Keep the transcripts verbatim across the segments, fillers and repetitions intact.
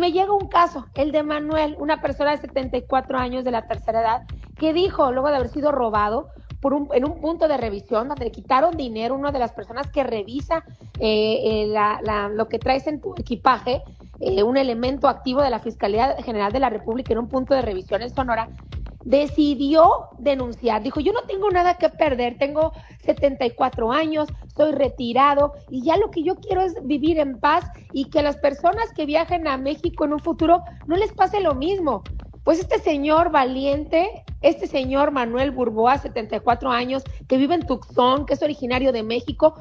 me llega un caso, el de Manuel, una persona de setenta y cuatro años de la tercera edad, que dijo, luego de haber sido robado, por un, en un punto de revisión donde le quitaron dinero, una de las personas que revisa eh, eh, la, la, lo que traes en tu equipaje, eh, un elemento activo de la Fiscalía General de la República en un punto de revisión en Sonora, decidió denunciar. Dijo, yo no tengo nada que perder, tengo setenta y cuatro años, soy retirado y ya lo que yo quiero es vivir en paz y que las personas que viajen a México en un futuro no les pase lo mismo. Pues este señor valiente, este señor Manuel Burboa, setenta y cuatro años, que vive en Tucson, que es originario de México,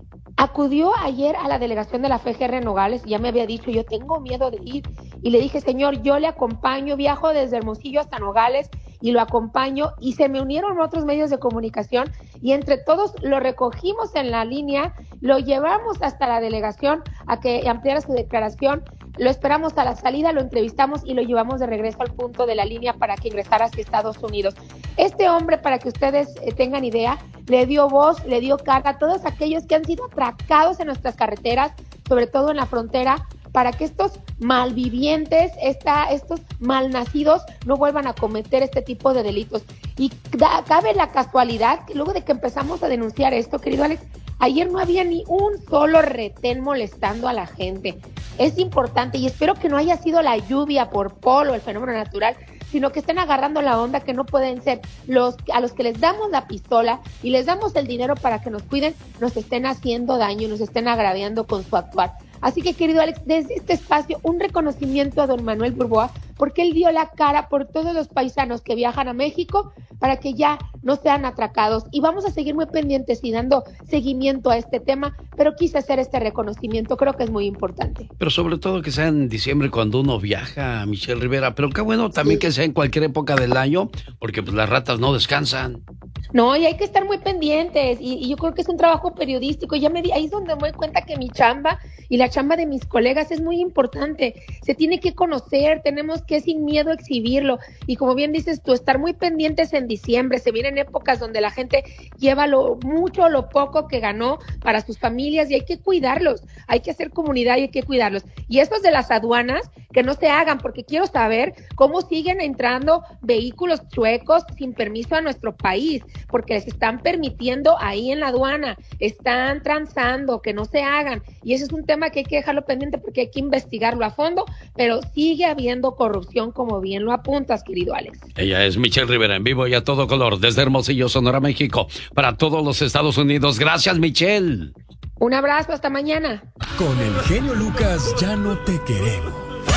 acudió ayer a la delegación de la F G R Nogales, ya me había dicho, yo tengo miedo de ir, y le dije, señor, yo le acompaño, viajo desde Hermosillo hasta Nogales, y lo acompaño, y se me unieron otros medios de comunicación, y entre todos lo recogimos en la línea, lo llevamos hasta la delegación a que ampliara su declaración, lo esperamos a la salida, lo entrevistamos y lo llevamos de regreso al punto de la línea para que ingresara hacia Estados Unidos. Este hombre, para que ustedes eh, tengan idea, le dio voz, le dio cara a todos aquellos que han sido atracados en nuestras carreteras, sobre todo en la frontera, para que estos malvivientes, esta, estos malnacidos no vuelvan a cometer este tipo de delitos. Y da, cabe la casualidad que luego de que empezamos a denunciar esto, querido Alex, ayer no había ni un solo retén molestando a la gente. Es importante y espero que no haya sido la lluvia por polo, el fenómeno natural, sino que estén agarrando la onda, que no pueden ser los a los que les damos la pistola y les damos el dinero para que nos cuiden, nos estén haciendo daño y nos estén agraviando con su actuar. Así que, querido Alex, desde este espacio, un reconocimiento a don Manuel Burboa, porque él dio la cara por todos los paisanos que viajan a México para que ya no sean atracados. Y vamos a seguir muy pendientes y dando seguimiento a este tema, pero quise hacer este reconocimiento, creo que es muy importante. Pero sobre todo que sea en diciembre cuando uno viaja, Michelle Rivera, pero qué bueno también sí. Que sea en cualquier época del año, porque pues las ratas no descansan. No, y hay que estar muy pendientes, y, y yo creo que es un trabajo periodístico, ya me di, ahí es donde me doy cuenta que mi chamba y la chamba de mis colegas es muy importante, se tiene que conocer, tenemos que sin miedo exhibirlo, y como bien dices tú, estar muy pendientes en diciembre, se vienen épocas donde la gente lleva lo mucho o lo poco que ganó para sus familias, y hay que cuidarlos, hay que hacer comunidad y hay que cuidarlos, y estos de las aduanas, que no se hagan, porque quiero saber cómo siguen entrando vehículos chuecos sin permiso a nuestro país, porque les están permitiendo ahí en la aduana, están transando, que no se hagan, y ese es un tema que hay que dejarlo pendiente porque hay que investigarlo a fondo, pero sigue habiendo corrupción, como bien lo apuntas, querido Alex. Ella es Michelle Rivera, en vivo y a todo color, desde Hermosillo, Sonora, México, para todos los Estados Unidos. Gracias, Michelle. Un abrazo, hasta mañana. Con el genio Lucas ya no te queremos.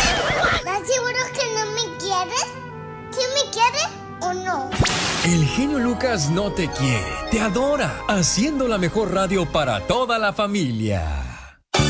¿Estás seguro que no me quieres? ¿Sí me quieres o no? El genio Lucas no te quiere, te adora, haciendo la mejor radio para toda la familia.